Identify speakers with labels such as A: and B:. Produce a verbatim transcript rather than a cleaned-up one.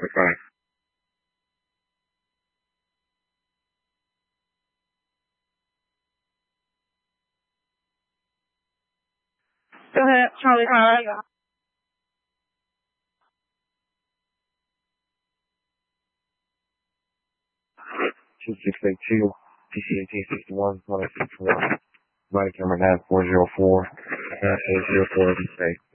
A: Copy five.
B: Go ahead, Charlie five.
A: two six eight two, P C eighteen sixty-one, one six one. Flight camera nine four zero four, nine four zero four, every day.